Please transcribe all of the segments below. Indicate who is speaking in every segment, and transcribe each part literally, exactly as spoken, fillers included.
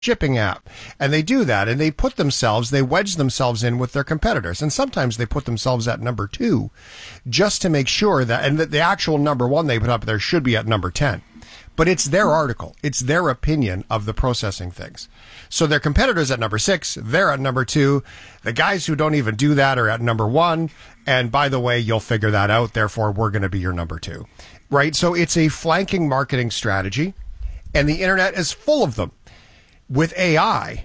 Speaker 1: shipping app. And they do that, and they put themselves, they wedge themselves in with their competitors. And sometimes they put themselves at number two just to make sure that, and that the actual number one they put up there should be at number ten. But it's their article. It's their opinion of the processing things. So their competitors at number six, they're at number two. The guys who don't even do that are at number one. And by the way, you'll figure that out. Therefore, we're going to be your number two. Right? So it's a flanking marketing strategy, and the internet is full of them. With A I,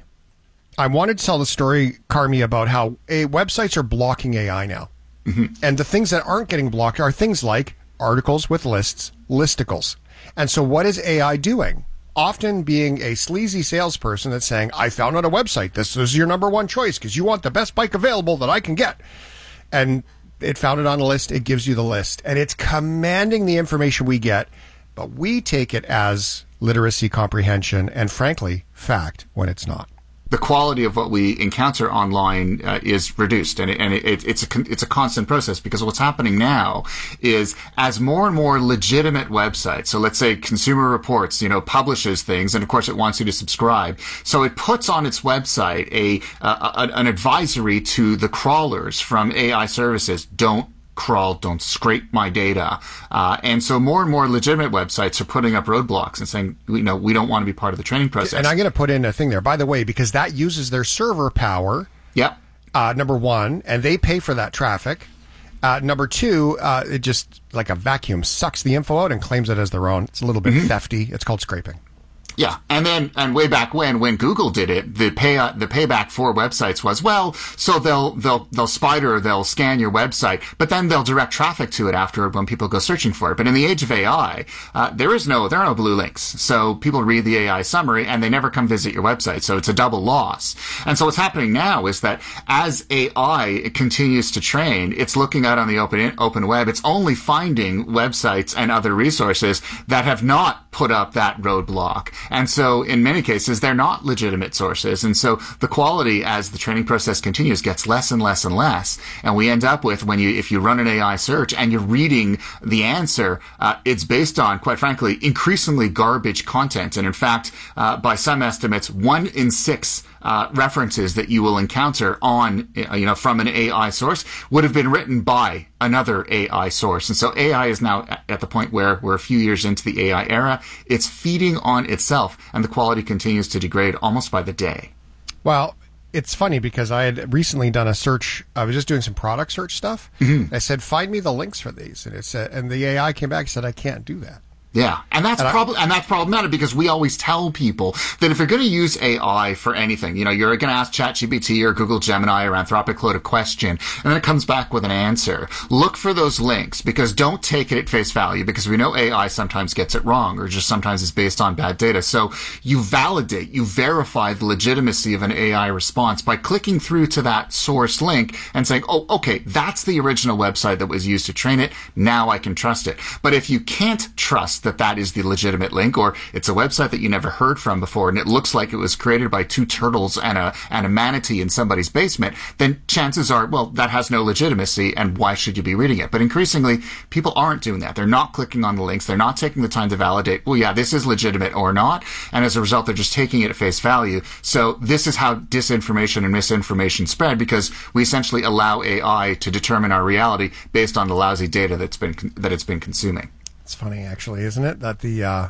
Speaker 1: I wanted to tell the story, Carmi, about how a, websites are blocking A I now. Mm-hmm. And the things that aren't getting blocked are things like articles with lists, listicles. And so what is A I doing? Often being a sleazy salesperson that's saying, I found on a website, this is your number one choice because you want the best bike available that I can get. And it found it on a list. It gives you the list. And it's commanding the information we get, but we take it as literacy, comprehension, and frankly, fact when it's not.
Speaker 2: The quality of what we encounter online uh, is reduced, and, it, and it, it's a it's a constant process, because what's happening now is as more and more legitimate websites, so let's say Consumer Reports, you know, publishes things, and of course it wants you to subscribe, so it puts on its website a, uh, a an advisory to the crawlers from A I services: don't crawl, don't scrape my data. Uh, and so more and more legitimate websites are putting up roadblocks and saying, you know, we don't want to be part of the training process.
Speaker 1: And I'm going to put in a thing there, by the way, because that uses their server power.
Speaker 2: Yep.
Speaker 1: Uh, number one, and they pay for that traffic. Uh, number two, uh, it just, like a vacuum, sucks the info out and claims it as their own. It's a little bit mm-hmm. thefty. It's called scraping.
Speaker 2: Yeah, and then and way back when, when Google did it, the pay uh, the payback for websites was, well, so they'll they'll they'll spider, they'll scan your website, but then they'll direct traffic to it after when people go searching for it. But in the age of A I, uh, there is no there are no blue links, so people read the A I summary and they never come visit your website, so it's a double loss. And so what's happening now is that as A I continues to train, it's looking out on the open open web, it's only finding websites and other resources that have not put up that roadblock. And so in many cases, they're not legitimate sources. And so the quality as the training process continues gets less and less and less. And we end up with, when you, if you run an A I search and you're reading the answer, uh, it's based on, quite frankly, increasingly garbage content. And in fact, uh, by some estimates, one in six Uh, references that you will encounter on, you know, from an A I source would have been written by another A I source. And so A I is now at the point where we're a few years into the A I era. It's feeding on itself, and the quality continues to degrade almost by the day.
Speaker 1: Well, it's funny because I had recently done a search. I was just doing some product search stuff. Mm-hmm. I said, find me the links for these. And it said, and the A I came back and said, I can't do that.
Speaker 2: Yeah, and that's and, prob- and that's problematic, because we always tell people that if you're going to use A I for anything, you know, you're going to ask ChatGPT or Google Gemini or Anthropic Claude a question, and then it comes back with an answer. Look for those links, because don't take it at face value, because we know A I sometimes gets it wrong, or just sometimes it's based on bad data. So you validate, you verify the legitimacy of an A I response by clicking through to that source link and saying, oh, okay, that's the original website that was used to train it. Now I can trust it. But if you can't trust that that is the legitimate link, or it's a website that you never heard from before and it looks like it was created by two turtles and a and a manatee in somebody's basement, then chances are, well, that has no legitimacy, and why should you be reading it? But increasingly, people aren't doing that. They're not clicking on the links. They're not taking the time to validate, well, yeah, this is legitimate or not, and as a result, they're just taking it at face value. So this is how disinformation and misinformation spread, because we essentially allow A I to determine our reality based on the lousy data that's been that it's been consuming.
Speaker 1: It's funny, actually, isn't it? That the uh,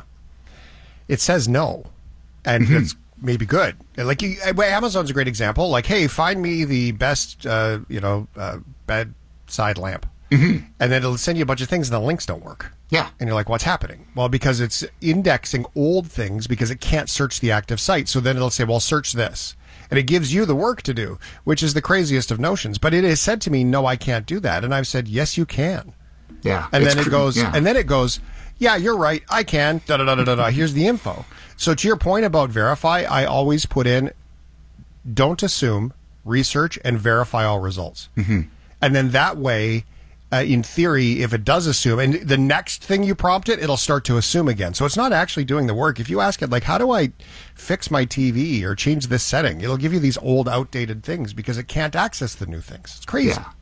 Speaker 1: it says no, and
Speaker 2: mm-hmm.
Speaker 1: it's maybe good. Like you, Amazon's a great example. Like, hey, find me the best, uh, you know, uh, bedside lamp, mm-hmm. and then it'll send you a bunch of things, and the links don't work.
Speaker 2: Yeah,
Speaker 1: and you're like, what's happening? Well, because it's indexing old things because it can't search the active site. So then it'll say, well, search this. And it gives you the work to do, which is the craziest of notions. But it has said to me, no, I can't do that. And I've said, yes, you can.
Speaker 2: Yeah.
Speaker 1: And then it goes,
Speaker 2: yeah.
Speaker 1: and then it goes, yeah, you're right. I can. Da da da da da da. Here's the info. So to your point about verify, I always put in, don't assume, research, and verify all results. Mm-hmm. And then that way, uh, in theory, if it does assume, and the next thing you prompt it, it'll start to assume again. So it's not actually doing the work. If you ask it, like, how do I fix my T V or change this setting? It'll give you these old, outdated things because it can't access the new things. It's crazy.
Speaker 2: Yeah.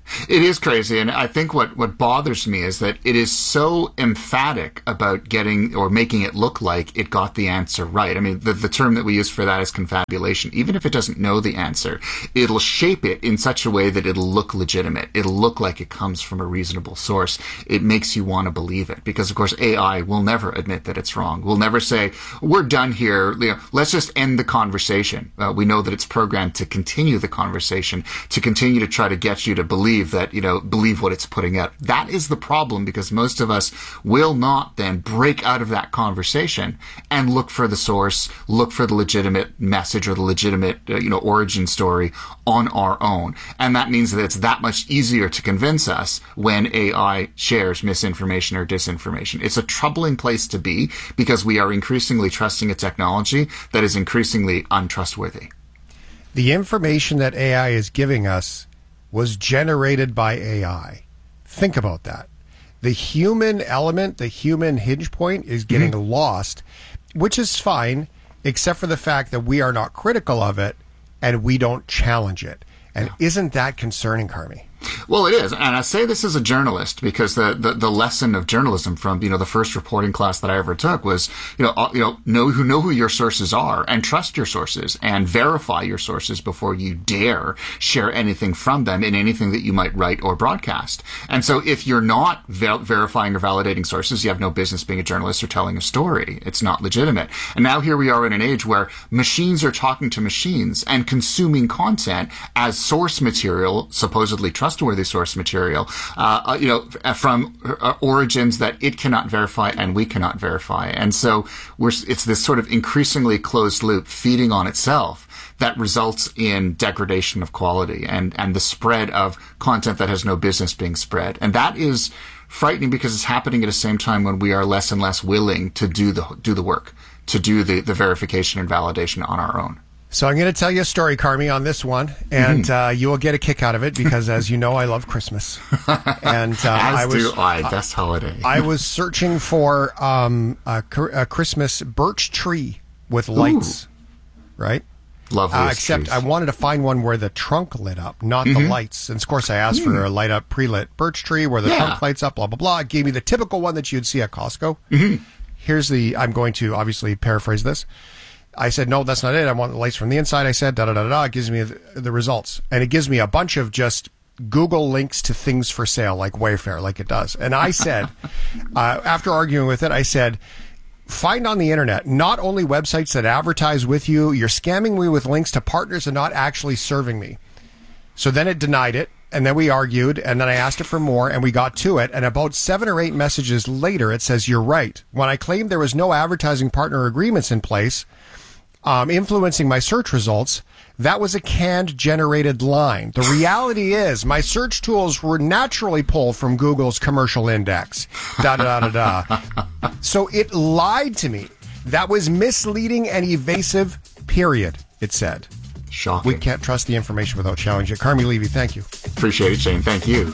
Speaker 2: It is crazy, and I think what, what bothers me is that it is so emphatic about getting or making it look like it got the answer right. I mean, the, the term that we use for that is confabulation. Even if it doesn't know the answer, it'll shape it in such a way that it'll look legitimate. It'll look like it comes from a reasonable source. It makes you want to believe it because, of course, A I will never admit that it's wrong. We'll never say, we're done here. You know, let's just end the conversation. Uh, we know that it's programmed to continue the conversation, to continue to try to get you to believe that, you know, believe what it's putting out. That is the problem, because most of us will not then break out of that conversation and look for the source, look for the legitimate message or the legitimate, uh, you know, origin story on our own. And that means that it's that much easier to convince us when A I shares misinformation or disinformation. It's a troubling place to be because we are increasingly trusting a technology that is increasingly untrustworthy.
Speaker 1: The information that A I is giving us was generated by A I. Think about that. The human element, the human hinge point is getting mm-hmm. lost, which is fine, except for the fact that we are not critical of it and we don't challenge it. And yeah. Isn't that concerning, Carmi?
Speaker 2: Well, it is. And I say this as a journalist because the, the, the lesson of journalism from, you know, the first reporting class that I ever took was, you know, uh, you know, know who know who your sources are and trust your sources and verify your sources before you dare share anything from them in anything that you might write or broadcast. And so if you're not ver- verifying or validating sources, you have no business being a journalist or telling a story. It's not legitimate. And now here we are in an age where machines are talking to machines and consuming content as source material, supposedly trustworthy trustworthy source material, uh, you know, from uh, origins that it cannot verify and we cannot verify. And so we're, it's this sort of increasingly closed loop feeding on itself that results in degradation of quality and, and the spread of content that has no business being spread. And that is frightening because it's happening at the same time when we are less and less willing to do the, do the work, to do the, the verification and validation on our own.
Speaker 1: So I'm going to tell you a story, Carmi, on this one, and mm-hmm. uh, you will get a kick out of it because, as you know, I love Christmas. And uh,
Speaker 2: As
Speaker 1: I was,
Speaker 2: do I. Best holiday.
Speaker 1: I was searching for um, a, a Christmas birch tree with lights, Ooh. right?
Speaker 2: Love those
Speaker 1: uh, Except
Speaker 2: trees.
Speaker 1: I wanted to find one where the trunk lit up, not mm-hmm. the lights. And, of course, I asked mm. for a light up, pre-lit birch tree where the yeah. trunk lights up, blah, blah, blah. It gave me the typical one that you'd see at Costco.
Speaker 2: Mm-hmm.
Speaker 1: Here's the, I'm going to obviously paraphrase this. I said, no, that's not it. I want the lights from the inside. I said, da da da da. It gives me the, the results. And it gives me a bunch of just Google links to things for sale, like Wayfair, like it does. And I said, uh, after arguing with it, I said, find on the internet not only websites that advertise with you, you're scamming me with links to partners and not actually serving me. So then it denied it. And then we argued, and then I asked it for more, and we got to it. And about seven or eight messages later, it says, you're right. When I claimed there was no advertising partner agreements in place, Um, influencing my search results, that was a canned generated line. The reality is my search tools were naturally pulled from Google's commercial index. Da da da da da. So it lied to me. That was misleading and evasive, period, it said.
Speaker 2: Shocking.
Speaker 1: We can't trust the information without challenging it. Carmi Levy, thank you.
Speaker 2: Appreciate it, Shane. Thank you.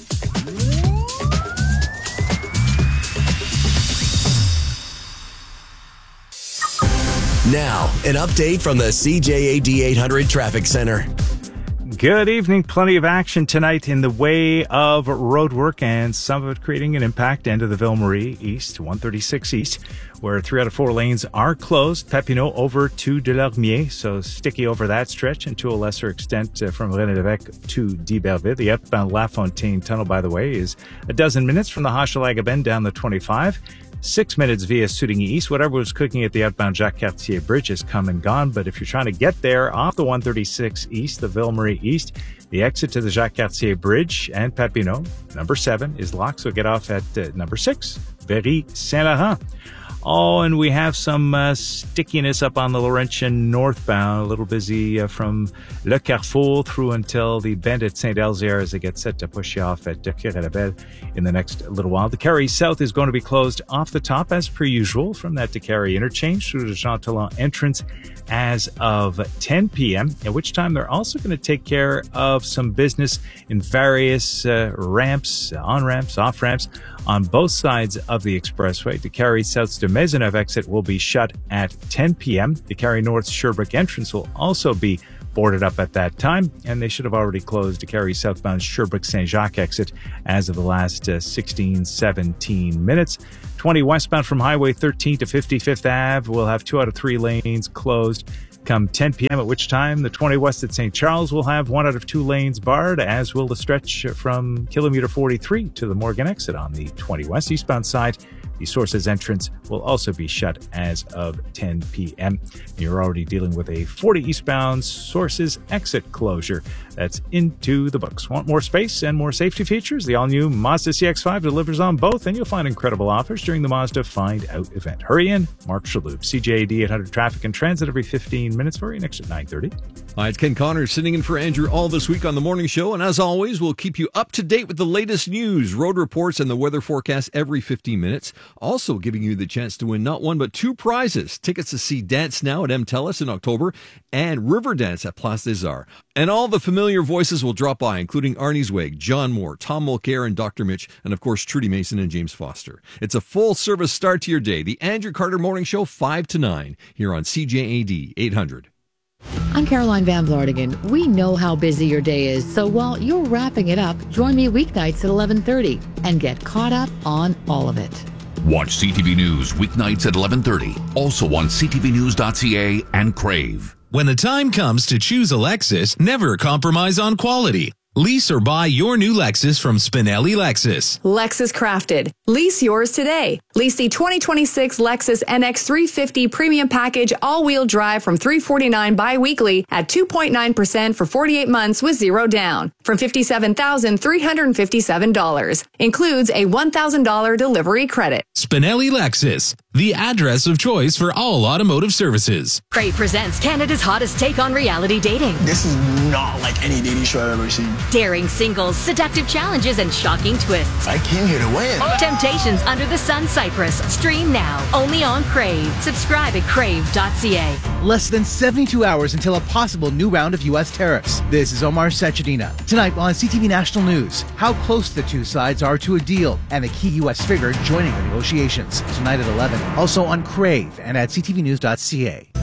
Speaker 3: Now, an update from the C J A D eight hundred Traffic Center.
Speaker 4: Good evening. Plenty of action tonight in the way of roadwork, and some of it creating an impact into the Ville-Marie East, one thirty-six East, where three out of four lanes are closed. Papineau over to Delormier, so sticky over that stretch, and to a lesser extent uh, from René-Lévesque to d'Iberville. The outbound La Fontaine Tunnel, by the way, is a dozen minutes from the Hochelaga Bend down the twenty-five. Six minutes via Soudigny East. Whatever was cooking at the outbound Jacques-Cartier Bridge has come and gone. But if you're trying to get there off the one thirty-six East, the Ville-Marie East, the exit to the Jacques-Cartier Bridge and Papineau, number seven, is locked. So get off at uh, number six, Berry-Saint-Laurent. Oh, and we have some uh, stickiness up on the Laurentian northbound. A little busy uh, from Le Carrefour through until the bend at Saint-Elzière as they get set to push you off at Cuire-la-Belle in the next little while. The Carrie South is going to be closed off the top as per usual from that to Carrie interchange through the Jean Talon entrance as of ten p.m., at which time they're also going to take care of some business in various uh, ramps, on-ramps, off-ramps, on both sides of the expressway. The Carrie South to Maisonneuve exit will be shut at ten p.m. The Carrie North Sherbrooke entrance will also be boarded up at that time, and they should have already closed to carry southbound Sherbrooke-Saint Jacques exit as of the last uh, sixteen, seventeen minutes. twenty westbound from Highway thirteen to fifty-fifth Avenue will have two out of three lanes closed come ten p.m., at which time the twenty west at Saint Charles will have one out of two lanes barred, as will the stretch from kilometer forty-three to the Morgan exit on the twenty west eastbound side. The Sources entrance will also be shut as of ten p.m. You're already dealing with a forty eastbound Sources exit closure. That's into the books. Want more space and more safety features? The all-new Mazda C X five delivers on both, and you'll find incredible offers during the Mazda Find Out event. Hurry in. Mark Shalhoub, C J A D eight hundred Traffic and Transit every fifteen minutes for you next at nine thirty.
Speaker 5: Hi, it's Ken Connors sitting in for Andrew all this week on the morning show. And as always, we'll keep you up to date with the latest news, road reports, and the weather forecast every fifteen minutes. Also giving you the chance to win not one, but two prizes. Tickets to see Dance Now at M TELUS in October and River Dance at Place des Arts. And all the familiar voices will drop by, including Arnie Zweig, John Moore, Tom Mulcair, and Doctor Mitch, and of course, Trudy Mason and James Foster. It's a full-service start to your day. The Andrew Carter Morning Show, five to nine, here on C J A D eight hundred.
Speaker 6: I'm Caroline Van Blartigan. We know how busy your day is, so while you're wrapping it up, join me weeknights at eleven thirty and get caught up on all of it.
Speaker 7: Watch C T V News weeknights at eleven thirty, also on c t v news dot c a and Crave.
Speaker 8: When the time comes to choose a Lexus, never compromise on quality. Lease or buy your new Lexus from Spinelli Lexus.
Speaker 9: Lexus Crafted. Lease yours today. Lease the twenty twenty-six Lexus N X three fifty Premium Package all-wheel drive from three hundred forty-nine dollars bi-weekly at two point nine percent for forty-eight months with zero down from fifty-seven thousand three hundred fifty-seven dollars. Includes a one thousand dollars delivery credit.
Speaker 8: Spinelli Lexus, the address of choice for all automotive services.
Speaker 10: Crave presents Canada's hottest take on reality dating.
Speaker 11: This is not like any dating show I've ever seen.
Speaker 10: Daring singles, seductive challenges, and shocking twists.
Speaker 11: I came here to win.
Speaker 10: Temptations Under the Sun Cyprus. Stream now, only on Crave. Subscribe at crave dot c a.
Speaker 12: Less than seventy-two hours until a possible new round of U S tariffs. This is Omar Sachedina. Tonight on C T V National News, how close the two sides are to a deal and the key U S figure joining the negotiations. Tonight at eleven. Also on Crave and at c t v news dot c a.